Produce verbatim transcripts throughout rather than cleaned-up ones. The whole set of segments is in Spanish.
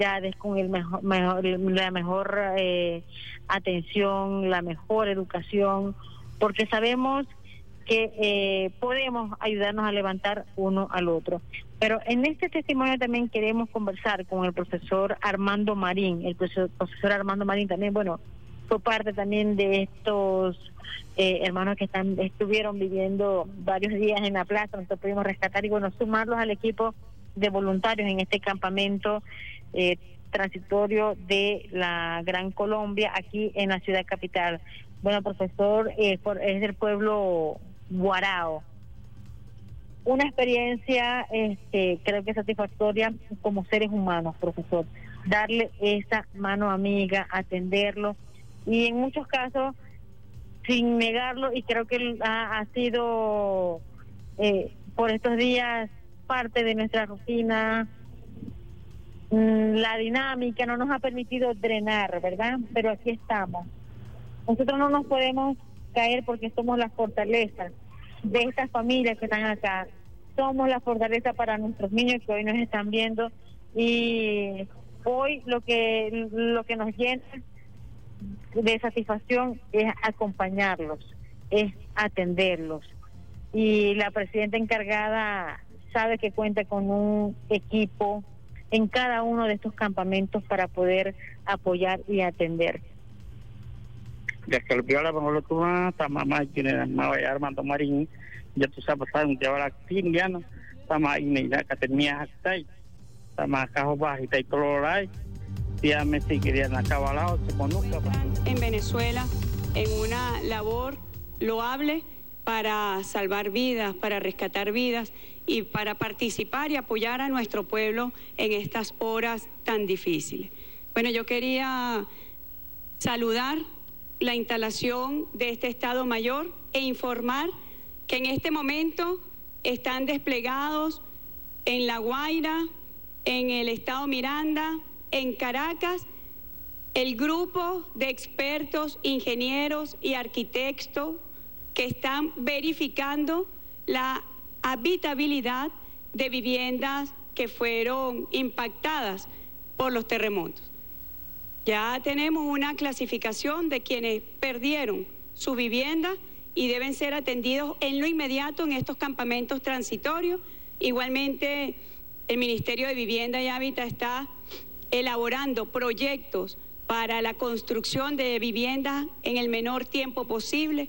con el mejor, mejor la mejor eh, atención, la mejor educación, porque sabemos que eh, podemos ayudarnos a levantar uno al otro. Pero en este testimonio también queremos conversar con el profesor Armando Marín. El profesor, profesor Armando Marín también, bueno, fue parte también de estos eh, hermanos que están estuvieron viviendo varios días en la plaza. Nosotros pudimos rescatar y, bueno, sumarlos al equipo de voluntarios en este campamento eh, transitorio de la Gran Colombia, aquí en la ciudad capital. Bueno, profesor, eh, por, es del pueblo Guarao. Una experiencia, este, creo que satisfactoria como seres humanos, profesor. Darle esa mano amiga, atenderlo, y en muchos casos, sin negarlo, y creo que ha, ha sido eh, por estos días parte de nuestra rutina. La dinámica no nos ha permitido drenar, ¿verdad? Pero aquí estamos. Nosotros no nos podemos caer porque somos la fortaleza de estas familias que están acá. Somos la fortaleza para nuestros niños que hoy nos están viendo, y hoy lo que lo que nos llena de satisfacción es acompañarlos, es atenderlos. Y la presidenta encargada sabe que cuenta con un equipo en cada uno de estos campamentos para poder apoyar y atender. Desde el viola con lo tuvo hasta mamá tiene Armando Marín, ya tú sabes, un llevar aquí indiano, sama ini ya que tenía hasta sama cajo bajita y coloray, ya me seguirían acabalado se conozca. En Venezuela, en una labor loable para salvar vidas, para rescatar vidas y para participar y apoyar a nuestro pueblo en estas horas tan difíciles. Bueno, yo quería saludar la instalación de este Estado Mayor e informar que en este momento están desplegados en La Guaira, en el Estado Miranda, en Caracas, el grupo de expertos, ingenieros y arquitectos que están verificando la habitabilidad de viviendas que fueron impactadas por los terremotos. Ya tenemos una clasificación de quienes perdieron su vivienda y deben ser atendidos en lo inmediato en estos campamentos transitorios. Igualmente, el Ministerio de Vivienda y Hábitat está elaborando proyectos para la construcción de viviendas en el menor tiempo posible.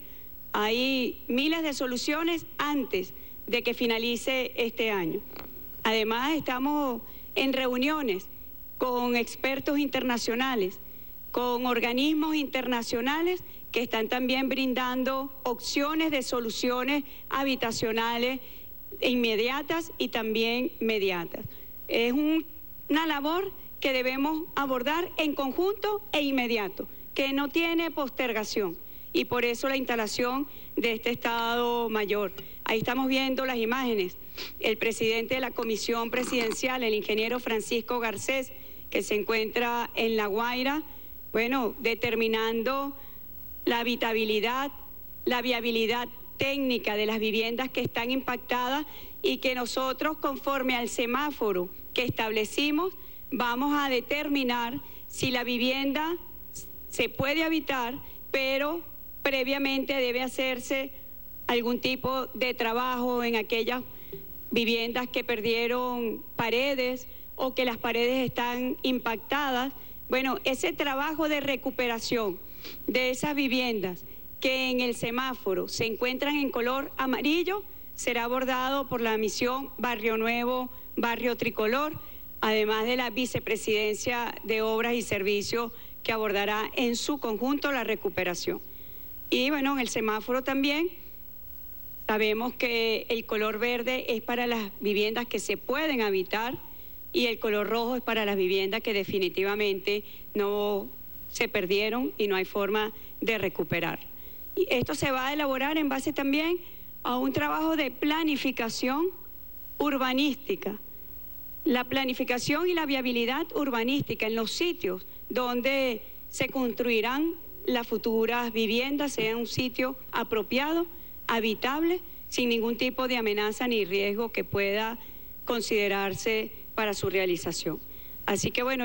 Hay miles de soluciones antes de que finalice este año. Además, estamos en reuniones con expertos internacionales, con organismos internacionales que están también brindando opciones de soluciones habitacionales inmediatas y también mediatas. Es un, una labor que debemos abordar en conjunto e inmediato, que no tiene postergación, y por eso la instalación de este Estado Mayor. Ahí estamos viendo las imágenes. El presidente de la Comisión Presidencial, el ingeniero Francisco Garcés, que se encuentra en La Guaira, bueno, determinando la habitabilidad, la viabilidad técnica de las viviendas que están impactadas, y que nosotros, conforme al semáforo que establecimos, vamos a determinar si la vivienda se puede habitar, pero previamente debe hacerse algún tipo de trabajo en aquellas viviendas que perdieron paredes o que las paredes están impactadas. Bueno, ese trabajo de recuperación de esas viviendas que en el semáforo se encuentran en color amarillo será abordado por la misión Barrio Nuevo, Barrio Tricolor, además de la Vicepresidencia de Obras y Servicios, que abordará en su conjunto la recuperación. Y bueno, en el semáforo también sabemos que el color verde es para las viviendas que se pueden habitar y el color rojo es para las viviendas que definitivamente no se perdieron y no hay forma de recuperar. Y esto se va a elaborar en base también a un trabajo de planificación urbanística. La planificación y la viabilidad urbanística en los sitios donde se construirán las futuras viviendas sea un sitio apropiado, habitable, sin ningún tipo de amenaza ni riesgo que pueda considerarse para su realización. Así que bueno,